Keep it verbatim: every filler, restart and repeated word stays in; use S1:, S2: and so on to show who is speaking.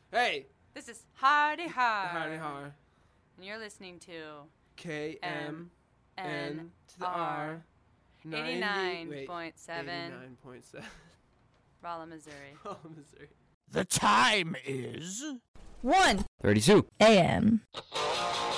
S1: Hey!
S2: This is Hardy Har.
S1: Hardy Har.
S2: And you're listening to
S1: K M N to the R.
S2: eighty-nine point seven.
S1: eighty-nine point seven.
S2: Rolla, Missouri.
S1: Rolla, Missouri.
S3: The time is
S4: one
S3: thirty-two
S4: a.m.